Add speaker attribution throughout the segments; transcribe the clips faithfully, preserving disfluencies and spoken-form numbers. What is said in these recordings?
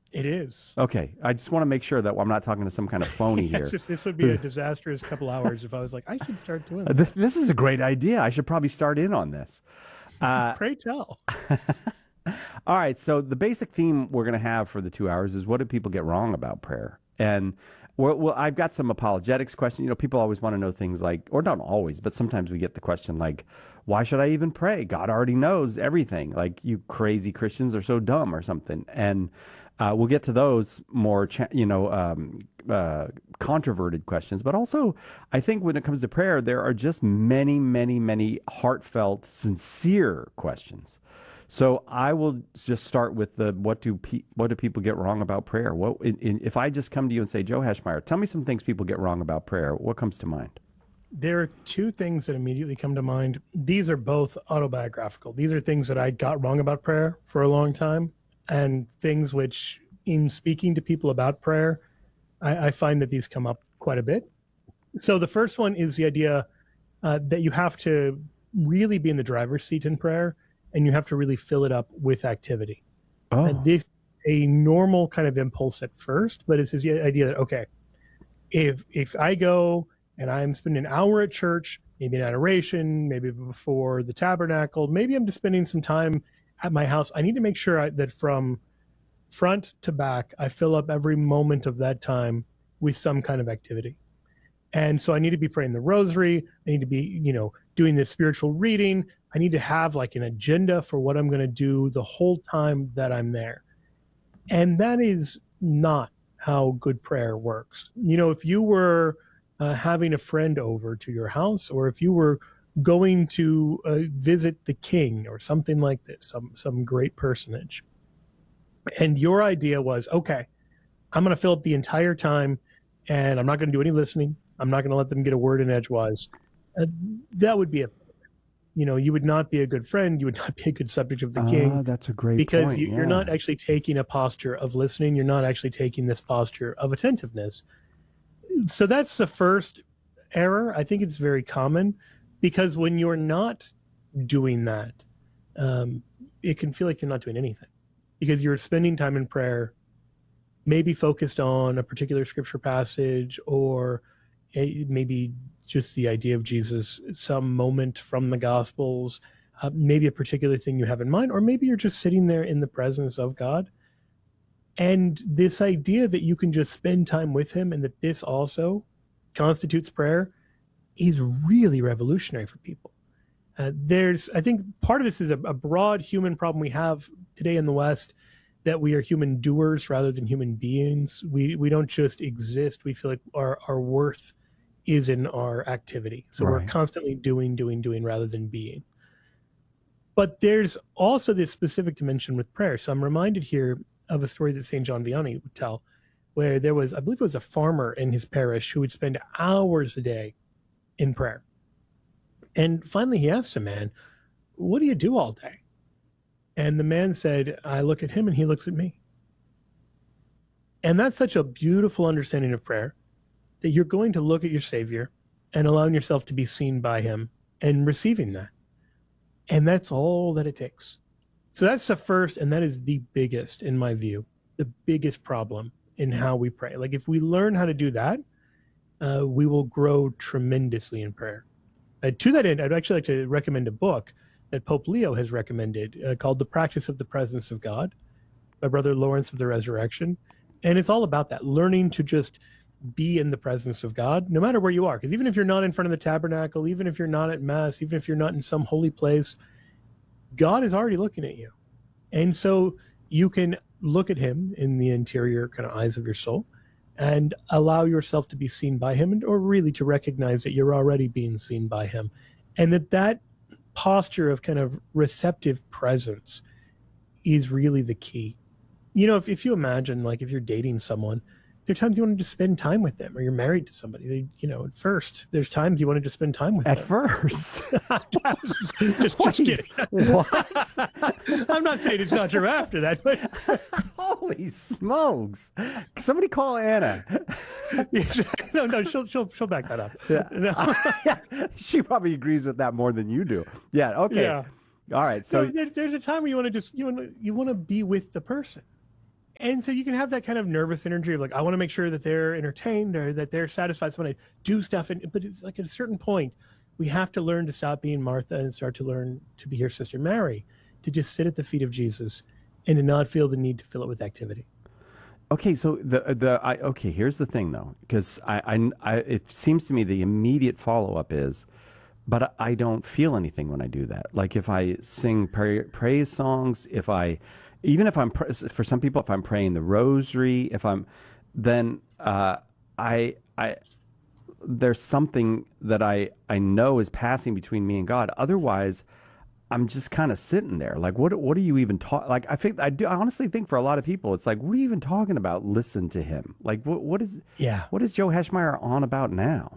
Speaker 1: It is.
Speaker 2: Okay, I just want to make sure that I'm not talking to some kind of phony
Speaker 1: Yeah, it's
Speaker 2: here.
Speaker 1: just, this would be a disastrous couple hours if I was like, I should start doing
Speaker 2: This,
Speaker 1: that.
Speaker 2: this is a great idea. I should probably start in on this. Uh,
Speaker 1: Pray tell.
Speaker 2: all right, so the basic theme we're going to have for the two hours is what do people get wrong about prayer? And well, well, I've got some apologetics questions. You know, people always want to know things like, or not always, but sometimes we get the question like, why should I even pray? God already knows everything. Like, you crazy Christians are so dumb or something. And uh, we'll get to those more, cha- you know, um, uh, controverted questions. But also, I think when it comes to prayer, there are just many, many, many heartfelt, sincere questions. So I will just start with the what do pe- what do people get wrong about prayer? What in, in, if I just come to you and say, Joe Heschmeyer, tell me some things people get wrong about prayer? What comes to mind?
Speaker 1: There are two things that immediately come to mind. These are both autobiographical. These are things that I got wrong about prayer for a long time, and things which, in speaking to people about prayer, I, I find that these come up quite a bit. So the first one is the idea uh, that you have to really be in the driver's seat in prayer, and you have to really fill it up with activity. And
Speaker 2: Oh,
Speaker 1: this is a normal kind of impulse at first, but it's this idea that, okay, if if I go and I'm spending an hour at church, maybe in adoration, maybe before the tabernacle, maybe I'm just spending some time at my house, I need to make sure I, that from front to back, I fill up every moment of that time with some kind of activity. And so I need to be praying the rosary. I need to be, you know, doing this spiritual reading. I need to have like an agenda for what I'm going to do the whole time that I'm there. And that is not how good prayer works. You know, if you were uh, having a friend over to your house, or if you were going to uh, visit the king or something like this, some some great personage, and your idea was, okay, I'm going to fill up the entire time, and I'm not going to do any listening. I'm not going to let them get a word in edgewise. Uh, that would be a, you know, you would not be a good friend. You would not be a good subject of the
Speaker 2: ah,
Speaker 1: king,
Speaker 2: that's a great
Speaker 1: because
Speaker 2: point.
Speaker 1: you, you're
Speaker 2: Yeah.
Speaker 1: not actually taking a posture of listening. You're not actually taking this posture of attentiveness. So that's the first error. I think it's very common, because when you're not doing that, um, it can feel like you're not doing anything, because you're spending time in prayer, maybe focused on a particular scripture passage, or a, maybe just the idea of Jesus, some moment from the Gospels, uh, maybe a particular thing you have in mind, or maybe you're just sitting there in the presence of God. And this idea that you can just spend time with him and that this also constitutes prayer is really revolutionary for people. Uh, there's, I think part of this is a, a broad human problem we have today in the West, that we are human doers rather than human beings. We we don't just exist. We feel like our, our worth is in our activity. So we're
Speaker 2: Right.
Speaker 1: constantly doing, doing, doing rather than being. But there's also this specific dimension with prayer. So I'm reminded here of a story that Saint John Vianney would tell, where there was, I believe it was a farmer in his parish who would spend hours a day in prayer. And finally he asked a man, what do you do all day? And the man said, I look at him and he looks at me. And that's such a beautiful understanding of prayer, that you're going to look at your Savior and allowing yourself to be seen by him and receiving that. And that's all that it takes. So that's the first, and that is the biggest, in my view, the biggest problem in how we pray. Like, if we learn how to do that, uh, we will grow tremendously in prayer. Uh, to that end, I'd actually like to recommend a book that Pope Leo has recommended uh, called The Practice of the Presence of God by Brother Lawrence of the Resurrection. And it's all about that, learning to just be in the presence of God, no matter where you are. Because even if you're not in front of the tabernacle, even if you're not at Mass, even if you're not in some holy place, God is already looking at you. And so you can look at him in the interior kind of eyes of your soul and allow yourself to be seen by him, and, or really to recognize that you're already being seen by him. And that that posture of kind of receptive presence is really the key. You know, if, if you imagine, like, if you're dating someone, there are times you want to just spend time with them, or you're married to somebody. They, you know, at first, there's times you want to just spend time with
Speaker 2: At
Speaker 1: them.
Speaker 2: first.
Speaker 1: just, just kidding.
Speaker 2: What?
Speaker 1: I'm not saying it's not true after that, but
Speaker 2: Holy smokes. Somebody call Anna.
Speaker 1: no, no, she'll she'll she'll back that up.
Speaker 2: Yeah.
Speaker 1: No.
Speaker 2: She probably agrees with that more than you do. Yeah, okay.
Speaker 1: Yeah.
Speaker 2: All right. So
Speaker 1: So there, there's a time where you want to just you want to, you want to be with the person, And so you can have that kind of nervous energy of like, I want to make sure that they're entertained or that they're satisfied. So I want to do stuff. And, but it's like at a certain point, we have to learn to stop being Martha and start to learn to be her sister Mary, to just sit at the feet of Jesus and to not feel the need to fill it with activity.
Speaker 2: Okay, so the the I, okay, here's the thing though, because I, I, I it seems to me the immediate follow up is, but I don't feel anything when I do that. Like if I sing pra- praise songs, if I, even if I'm for some people, if I'm praying the rosary, if I'm, then uh, I I there's something that I I know is passing between me and God. Otherwise, I'm just kind of sitting there. Like, what what are you even talking? Like, I think I do. I honestly think for a lot of people, it's like, what are you even talking about? Listen to him. Like, what what is
Speaker 1: Yeah.
Speaker 2: what is Joe Heschmeyer on about now?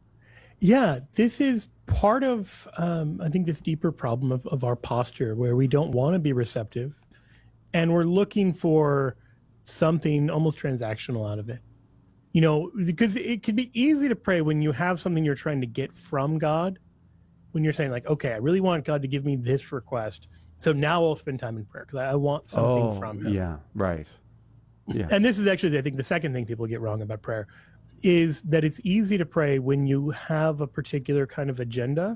Speaker 1: Yeah, this is part of um, I think this deeper problem of, of our posture where we don't want to be receptive, and we're looking for something almost transactional out of it. You know, because it can be easy to pray when you have something you're trying to get from God. When you're saying like, okay, I really want God to give me this request, so now I'll spend time in prayer because I want something
Speaker 2: Oh,
Speaker 1: from him.
Speaker 2: yeah, right. Yeah.
Speaker 1: And this is actually, I think, the second thing people get wrong about prayer is that it's easy to pray when you have a particular kind of agenda.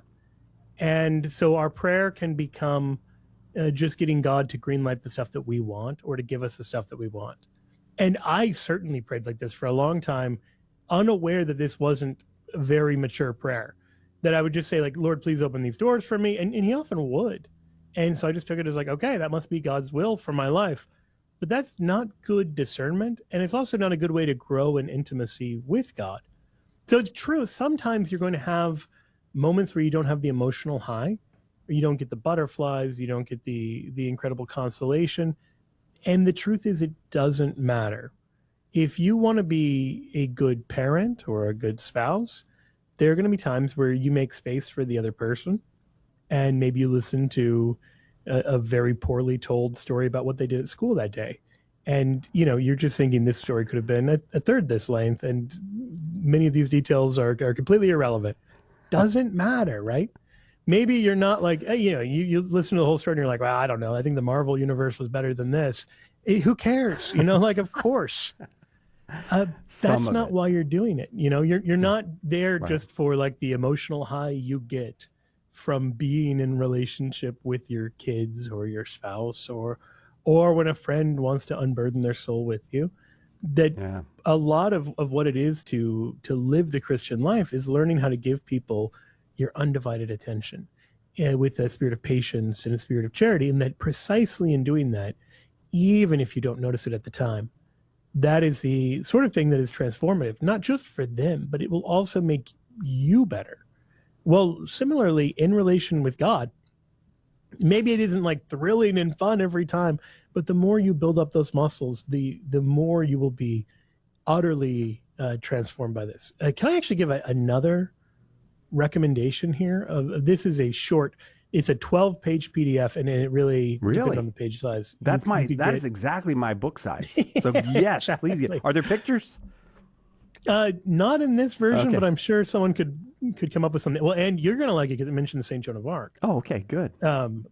Speaker 1: And so our prayer can become uh, just getting God to greenlight the stuff that we want or to give us the stuff that we want. And I certainly prayed like this for a long time, unaware that this wasn't a very mature prayer. That I would just say, like, Lord, please open these doors for me. And, and he often would. And so I just took it as like, okay, that must be God's will for my life. But that's not good discernment. And it's also not a good way to grow in intimacy with God. So it's true. Sometimes you're going to have moments where you don't have the emotional high, or you don't get the butterflies, you don't get the, the incredible consolation. And the truth is, it doesn't matter. If you want to be a good parent or a good spouse, there are going to be times where you make space for the other person, and maybe you listen to a, a very poorly told story about what they did at school that day. And, you know, you're just thinking this story could have been a, a third this length, and many of these details are, are completely irrelevant. Doesn't matter, right? Maybe you're not like, hey, you know, you, you listen to the whole story and you're like, well, I don't know. I think the Marvel universe was better than this. Eh, who cares? You know, like, of course. Uh, that's not
Speaker 2: it.
Speaker 1: why you're doing it. You know, you're you're not there
Speaker 2: Right.
Speaker 1: just for like the emotional high you get from being in relationship with your kids or your spouse, or or when a friend wants to unburden their soul with you. That
Speaker 2: Yeah.
Speaker 1: a lot of, of what it is to to live the Christian life is learning how to give people your undivided attention, uh, with a spirit of patience and a spirit of charity. And that precisely in doing that, even if you don't notice it at the time, that is the sort of thing that is transformative, not just for them, but it will also make you better. Well, similarly, in relation with God, maybe it isn't like thrilling and fun every time, but the more you build up those muscles, the the more you will be utterly uh, transformed by this. Uh, can I actually give a, another recommendation here? Of, of this is a short. It's a twelve page P D F, and it really,
Speaker 2: Really?
Speaker 1: depending on the page size.
Speaker 2: That's
Speaker 1: you,
Speaker 2: my
Speaker 1: you could
Speaker 2: that
Speaker 1: get,
Speaker 2: is exactly my book size. So yes, please
Speaker 1: Exactly.
Speaker 2: get. Are there pictures?
Speaker 1: Uh, not in this version,
Speaker 2: Okay.
Speaker 1: but I'm sure someone could could come up with something. Well, and you're gonna like it because it mentions Saint Joan of Arc.
Speaker 2: Oh, okay, good.
Speaker 1: Um,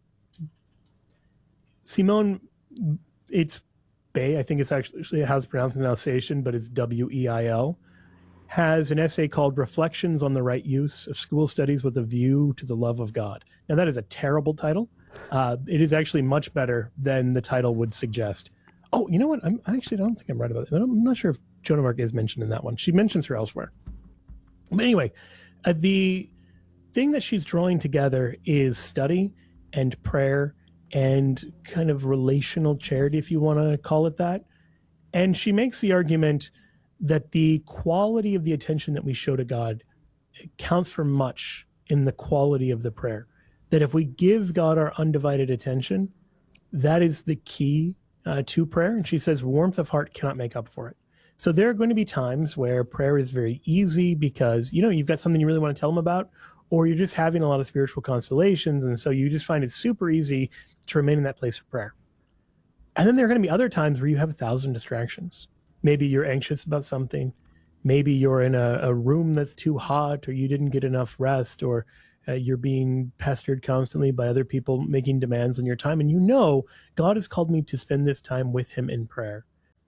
Speaker 1: Simone, it's Bay. I think it's actually, actually it has pronounced pronunciation, but it's W E I L. Has an essay called "Reflections on the Right Use of School Studies with a View to the Love of God." Now, that is a terrible title. Uh, it is actually much better than the title would suggest. Oh, you know what? I'm, I actually don't think I'm right about it. I'm not sure if Joan of Arc is mentioned in that one. She mentions her elsewhere. But anyway, uh, the thing that she's drawing together is study and prayer and kind of relational charity, if you want to call it that. And she makes the argument that the quality of the attention that we show to God counts for much in the quality of the prayer. That if we give God our undivided attention, that is the key uh, to prayer. And she says warmth of heart cannot make up for it. So there are going to be times where prayer is very easy because, you know, you've got something you really want to tell them about, or you're just having a lot of spiritual constellations. And so you just find it super easy to remain in that place of prayer. And then there are going to be other times where you have a thousand distractions. Maybe you're anxious about something. Maybe you're in a, a room that's too hot, or you didn't get enough rest, or uh, you're being pestered constantly by other people making demands on your time. And you know, God has called me to spend this time with him in prayer.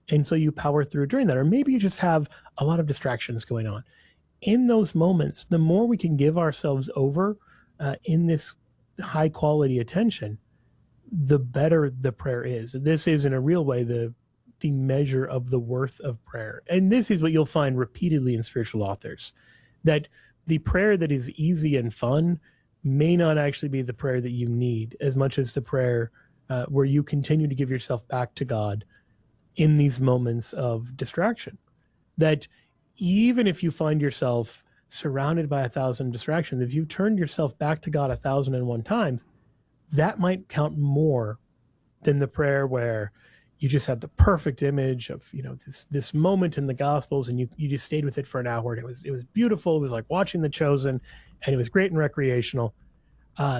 Speaker 1: And so you power through during that. Or maybe you just have a lot of distractions going on. In those moments, the more we can give ourselves over uh, in this high quality attention, the better the prayer is. This is in a real way the the measure of the worth of prayer. And this is what you'll find repeatedly in spiritual authors, that the prayer that is easy and fun may not actually be the prayer that you need as much as the prayer uh, where you continue to give yourself back to God in these moments of distraction. That even if you find yourself surrounded by a thousand distractions, if you've turned yourself back to God a thousand and one times, that might count more than the prayer where you just had the perfect image of, you know, this this moment in the Gospels, and you you just stayed with it for an hour, and it was it was beautiful. It was like watching The Chosen, and it was great and recreational. Uh,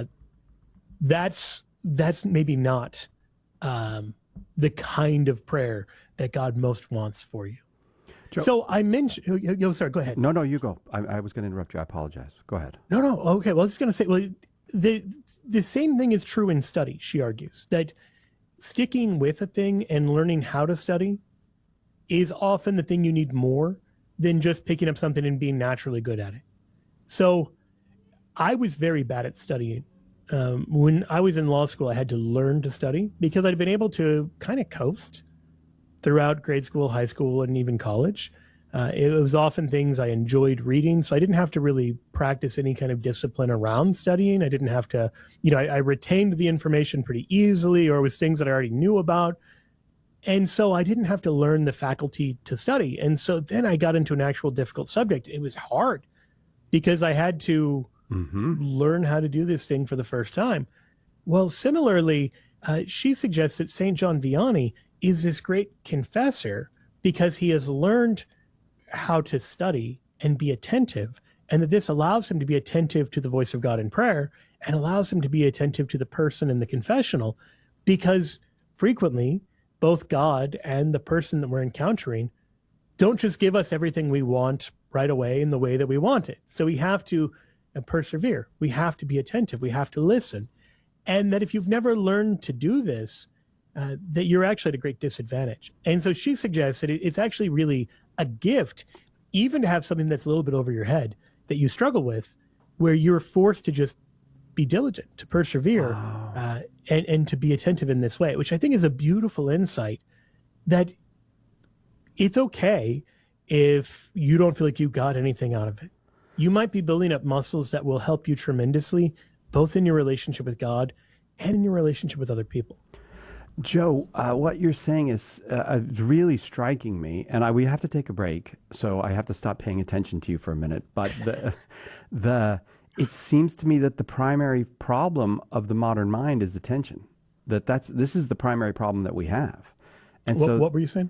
Speaker 1: that's that's maybe not um, the kind of prayer that God most wants for you. Joe, so I mentioned, yo, yo, sorry, go ahead.
Speaker 2: No, no, you go. I, I was going to interrupt you. I apologize. Go ahead.
Speaker 1: No, no, okay. Well, I was going to say, well, the the same thing is true in study. She argues that sticking with a thing and learning how to study is often the thing you need more than just picking up something and being naturally good at it. So I was very bad at studying. Um, when I was in law school, I had to learn to study because I'd been able to kind of coast throughout grade school, high school, and even college. Uh, it was often things I enjoyed reading, so I didn't have to really practice any kind of discipline around studying. I didn't have to, you know, I, I retained the information pretty easily, or it was things that I already knew about. And so I didn't have to learn the faculty to study. And so then I got into an actual difficult subject. It was hard because I had to mm-hmm. learn how to do this thing for the first time. Well, similarly, uh, she suggests that Saint John Vianney is this great confessor because he has learned how to study and be attentive, and that this allows him to be attentive to the voice of God in prayer and allows him to be attentive to the person in the confessional, because frequently both God and the person that we're encountering don't just give us everything we want right away in the way that we want it. So we have to persevere. We have to be attentive. We have to listen. And that if you've never learned to do this, uh, that you're actually at a great disadvantage. And so she suggests that it's actually really a gift, even to have something that's a little bit over your head that you struggle with, where you're forced to just be diligent, to persevere, wow. uh, and, and to be attentive in this way, which I think is a beautiful insight, that it's okay if you don't feel like you got anything out of it. You might be building up muscles that will help you tremendously, both in your relationship with God and in your relationship with other people.
Speaker 2: Joe, uh, what you're saying is uh, really striking me, and I, we have to take a break, so I have to stop paying attention to you for a minute. But the, the it seems to me that the primary problem of the modern mind is attention. That that's this is the primary problem that we have. And
Speaker 1: what,
Speaker 2: so,
Speaker 1: what were you saying?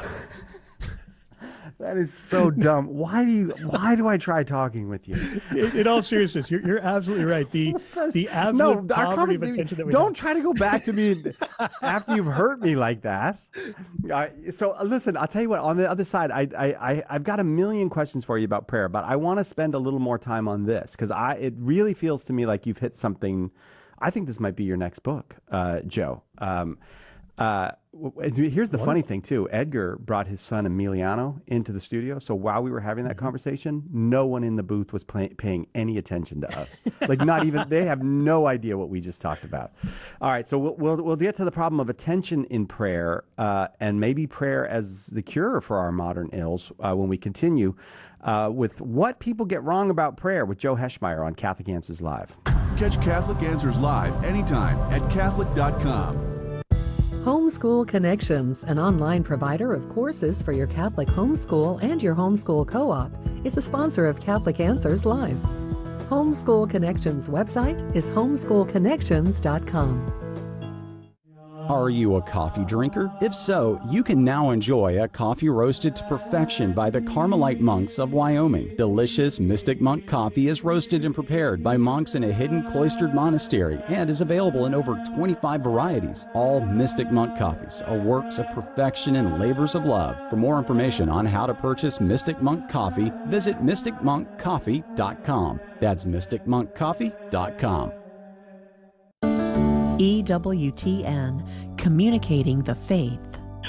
Speaker 2: That is so dumb. Why do you? Why do I try talking with you?
Speaker 1: In, in all seriousness, you're, you're absolutely right. The the absolute
Speaker 2: no,
Speaker 1: poverty of attention that we
Speaker 2: don't
Speaker 1: have.
Speaker 2: Try to go back to me after you've hurt me like that. Uh, so uh, listen, I'll tell you what. On the other side, I I, I I've got a million questions for you about prayer, but I want to spend a little more time on this because I it really feels to me like you've hit something. I think this might be your next book, uh, Joe. Um, Uh, here's the funny thing too. Edgar brought his son Emiliano into the studio. So while we were having that mm-hmm. conversation, no one in the booth was pay- paying any attention to us. Like not even, they have no idea what we just talked about. All right. So we'll, we'll, we'll get to the problem of attention in prayer, uh, and maybe prayer as the cure for our modern ills, uh, when we continue, uh, with what people get wrong about prayer with Joe Heschmeyer on Catholic Answers Live.
Speaker 3: Catch Catholic Answers Live anytime at Catholic dot com.
Speaker 4: Homeschool Connections, an online provider of courses for your Catholic homeschool and your homeschool co-op, is a sponsor of Catholic Answers Live. Homeschool Connections website is homeschool connections dot com.
Speaker 5: Are you a coffee drinker? If so, you can now enjoy a coffee roasted to perfection by the Carmelite monks of Wyoming. Delicious Mystic Monk coffee is roasted and prepared by monks in a hidden cloistered monastery and is available in over twenty-five varieties. All Mystic Monk coffees are works of perfection and labors of love. For more information on how to purchase Mystic Monk coffee, visit mystic monk coffee dot com. That's mystic monk coffee dot com.
Speaker 6: E W T N, communicating the faith.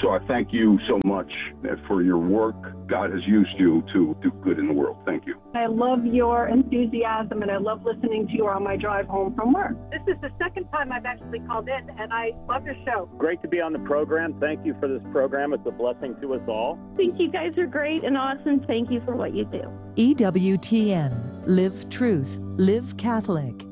Speaker 6: So I thank you so much for your work. God has used you to do good in the world. Thank you.
Speaker 7: I love your enthusiasm, and I love listening to you on my drive home from work. This is the second time I've actually called in, and I love your show.
Speaker 8: Great to be on the program. Thank you for this program. It's a blessing to us all.
Speaker 9: I think you guys are great and awesome. Thank you for what you do.
Speaker 4: E W T N. Live Truth. Live Catholic.